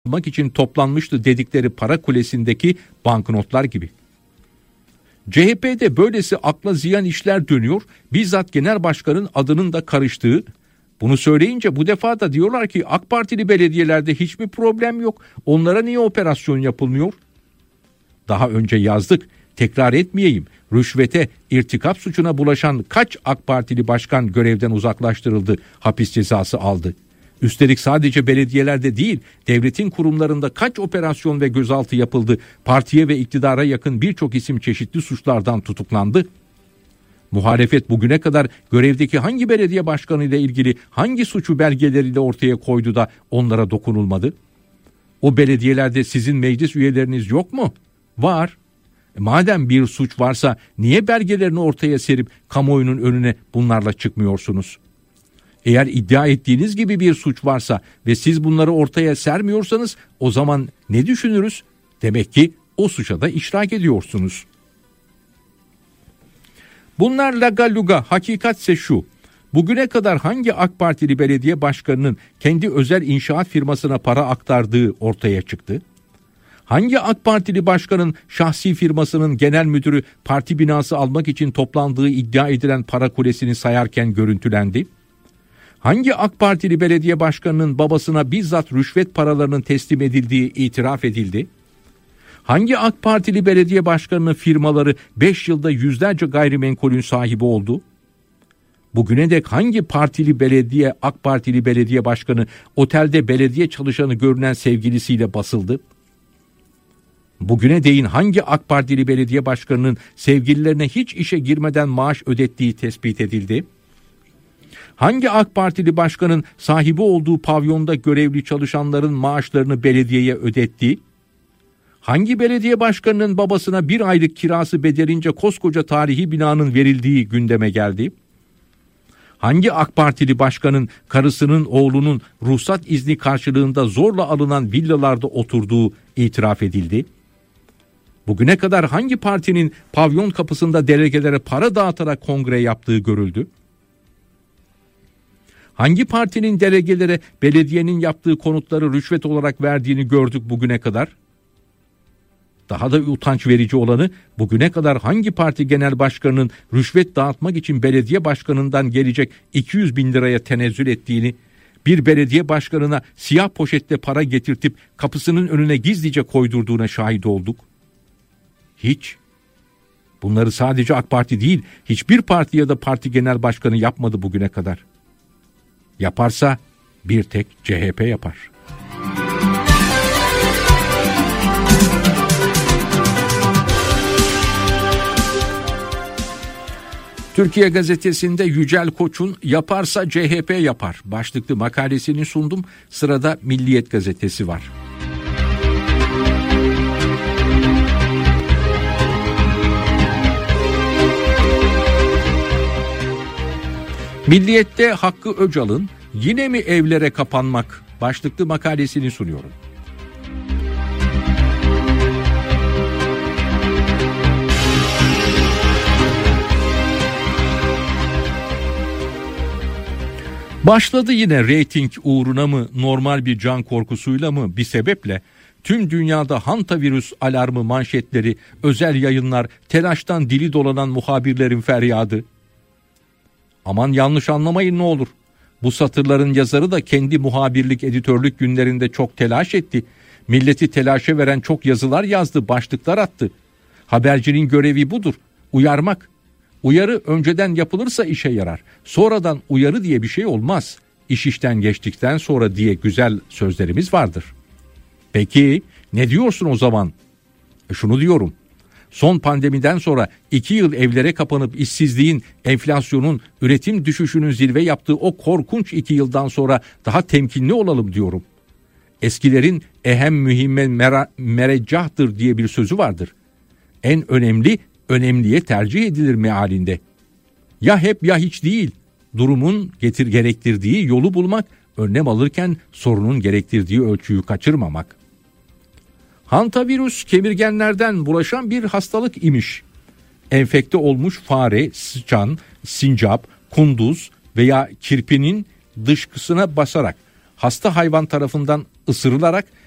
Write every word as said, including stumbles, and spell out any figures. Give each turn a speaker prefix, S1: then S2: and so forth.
S1: almak için toplanmıştı dedikleri para kulesindeki banknotlar gibi. C H P'de böylesi akla ziyan işler dönüyor, bizzat genel başkanın adının da karıştığı. Bunu söyleyince bu defa da diyorlar ki AK Partili belediyelerde hiçbir problem yok, onlara niye operasyon yapılmıyor? Daha önce yazdık, tekrar etmeyeyim, rüşvete, irtikap suçuna bulaşan kaç AK Partili başkan görevden uzaklaştırıldı, hapis cezası aldı. Üstelik sadece belediyelerde değil, devletin kurumlarında kaç operasyon ve gözaltı yapıldı, partiye ve iktidara yakın birçok isim çeşitli suçlardan tutuklandı. Muhalefet bugüne kadar görevdeki hangi belediye başkanı ile ilgili hangi suçu belgeleriyle ortaya koydu da onlara dokunulmadı? O belediyelerde sizin meclis üyeleriniz yok mu? Var. E madem bir suç varsa niye belgelerini ortaya serip kamuoyunun önüne bunlarla çıkmıyorsunuz? Eğer iddia ettiğiniz gibi bir suç varsa ve siz bunları ortaya sermiyorsanız o zaman ne düşünürüz? Demek ki o suça da iştirak ediyorsunuz. Bunlar laga luga, hakikatse şu: bugüne kadar hangi AK Partili belediye başkanının kendi özel inşaat firmasına para aktardığı ortaya çıktı? Hangi AK Partili başkanın şahsi firmasının genel müdürü parti binası almak için toplandığı iddia edilen para kulesini sayarken görüntülendi? Hangi AK Partili belediye başkanının babasına bizzat rüşvet paralarının teslim edildiği itiraf edildi? Hangi AK Partili belediye başkanının firmaları beş yılda yüzlerce gayrimenkulün sahibi oldu? Bugüne dek hangi partili belediye, AK Partili belediye başkanı otelde belediye çalışanı görünen sevgilisiyle basıldı? Bugüne değin hangi AK Partili belediye başkanının sevgililerine hiç işe girmeden maaş ödettiği tespit edildi? Hangi AK Partili başkanın sahibi olduğu pavyonda görevli çalışanların maaşlarını belediyeye ödetti? Hangi belediye başkanının babasına bir aylık kirası bedelince koskoca tarihi binanın verildiği gündeme geldi? Hangi AK Partili başkanın karısının oğlunun ruhsat izni karşılığında zorla alınan villalarda oturduğu itiraf edildi? Bugüne kadar hangi partinin pavyon kapısında delegelere para dağıtarak kongre yaptığı görüldü? Hangi partinin delegelere belediyenin yaptığı konutları rüşvet olarak verdiğini gördük bugüne kadar? Daha da utanç verici olanı, bugüne kadar hangi parti genel başkanının rüşvet dağıtmak için belediye başkanından gelecek iki yüz bin liraya tenezzül ettiğini, bir belediye başkanına siyah poşette para getirtip kapısının önüne gizlice koydurduğuna şahit olduk? Hiç. Bunları sadece AK Parti değil, hiçbir parti ya da parti genel başkanı yapmadı bugüne kadar. Yaparsa bir tek C H P yapar. Türkiye Gazetesi'nde Yücel Koç'un "Yaparsa C H P yapar" başlıklı makalesini sundum. Sırada Milliyet Gazetesi var. Milliyet'te Hakkı Öcal'ın "Yine mi evlere kapanmak" başlıklı makalesini sunuyorum. Başladı yine reyting uğruna mı, normal bir can korkusuyla mı, bir sebeple tüm dünyada hantavirüs alarmı manşetleri, özel yayınlar, telaştan dili dolanan muhabirlerin feryadı. Aman yanlış anlamayın ne olur. Bu satırların yazarı da kendi muhabirlik, editörlük günlerinde çok telaş etti. Milleti telaşa veren çok yazılar yazdı, başlıklar attı. Habercinin görevi budur, uyarmak. Uyarı önceden yapılırsa işe yarar. Sonradan uyarı diye bir şey olmaz. İş işten geçtikten sonra diye güzel sözlerimiz vardır. Peki ne diyorsun o zaman? E şunu diyorum. Son pandemiden sonra iki yıl evlere kapanıp işsizliğin, enflasyonun, üretim düşüşünün zirve yaptığı o korkunç iki yıldan sonra daha temkinli olalım diyorum. Eskilerin ehem mühimme mera, mereccahtır diye bir sözü vardır. En önemli, önemliye tercih edilir mealinde. Ya hep ya hiç değil. Durumun getir gerektirdiği yolu bulmak, önlem alırken sorunun gerektirdiği ölçüyü kaçırmamak. Hantavirüs kemirgenlerden bulaşan bir hastalık imiş. Enfekte olmuş fare, sıçan, sincap, kunduz veya kirpinin dışkısına basarak hasta hayvan tarafından ısırılarak